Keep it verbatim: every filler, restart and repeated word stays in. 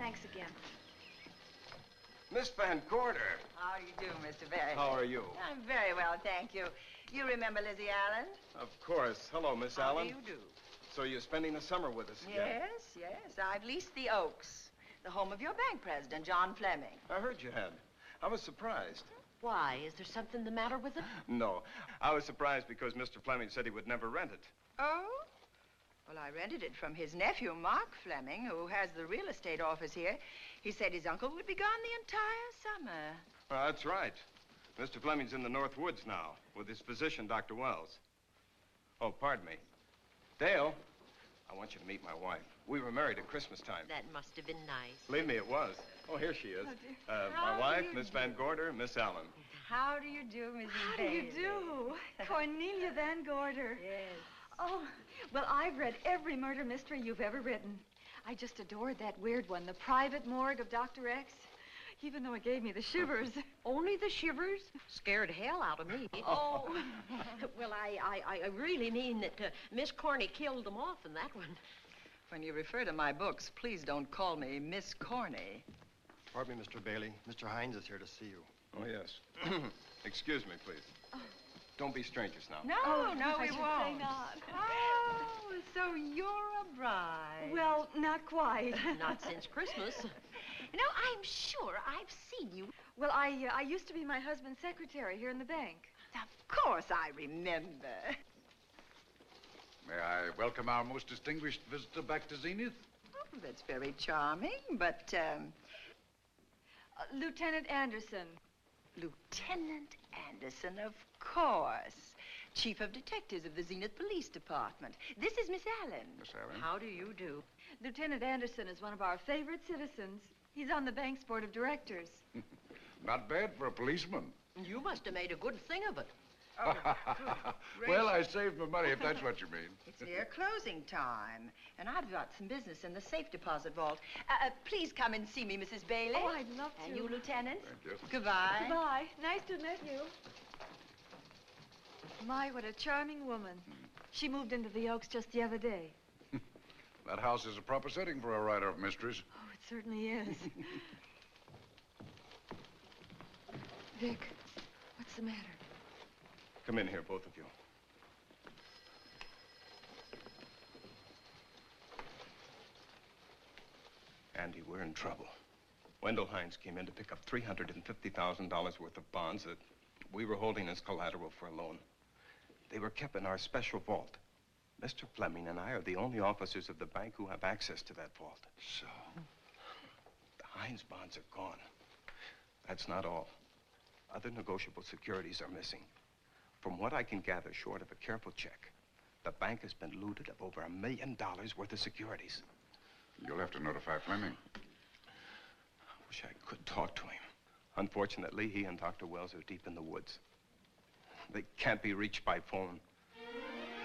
Thanks again. Miss Van Gorder. How do you do, Mister Barry? How are you? I'm very well, thank you. You remember Lizzie Allen? Of course. Hello, Miss How Allen. do you do? So you're spending the summer with us again? Yes, yes. I've leased the Oaks, the home of your bank president, John Fleming. I heard you had. I was surprised. Why? Is there something the matter with it? No. I was surprised because Mister Fleming said he would never rent it. Oh? Well, I rented it from his nephew, Mark Fleming, who has the real estate office here. He said his uncle would be gone the entire summer. Well, that's right. Mister Fleming's in the North Woods now with his physician, Doctor Wells. Oh, pardon me. Dale, I want you to meet my wife. We were married at Christmas time. That must have been nice. Believe me, it was. Oh, here she is. Oh, dear. Uh, How my do wife, you Miss do? Van Gorder, Miss Allen. How do you do, Missus How do you Bailey? do? Cornelia Van Gorder. Yes. Oh, well, I've read every murder mystery you've ever written. I just adored that weird one, The Private Morgue of Doctor X, even though it gave me the shivers. Only the shivers? Scared hell out of me. Oh. Well, I, I, I really mean that uh, Miss Corney killed them off in that one. When you refer to my books, please don't call me Miss Corney. Pardon me, Mister Bailey. Mister Hines is here to see you. Oh, yes. Excuse me, please. Don't be strangers now. No, Oh, no, I we should won't. say not. Oh, so you're a bride. Well, not quite. Not since Christmas. You know, I'm sure I've seen you. Well, I, uh, I used to be my husband's secretary here in the bank. Of course I remember. May I welcome our most distinguished visitor back to Zenith? Oh, that's very charming, but, um, Uh, Lieutenant Anderson. Lieutenant Anderson, of course. Chief of Detectives of the Zenith Police Department. This is Miss Allen. Miss Allen. How do you do? Lieutenant Anderson is one of our favorite citizens. He's on the bank's board of directors. Not bad for a policeman. You must have made a good thing of it. Oh, good Well, I saved my money, if that's what you mean. It's near closing time, and I've got some business in the safe deposit vault. Uh, uh, please come and see me, Missus Bailey. Oh, I'd love to. And you, Lieutenant. Thank you. Goodbye. Goodbye. Nice to meet you. My, what a charming woman. She moved into the Oaks just the other day. That house is a proper setting for a writer of mysteries. Oh, it certainly is. Vic, what's the matter? Come in here, both of you. Andy, we're in trouble. Wendell Hines came in to pick up three hundred fifty thousand dollars worth of bonds that we were holding as collateral for a loan. They were kept in our special vault. Mister Fleming and I are the only officers of the bank who have access to that vault. So? The Hines bonds are gone. That's not all. Other negotiable securities are missing. From what I can gather, short of a careful check, the bank has been looted of over a million dollars worth of securities. You'll have to notify Fleming. I wish I could talk to him. Unfortunately, he and Doctor Wells are deep in the woods. They can't be reached by phone.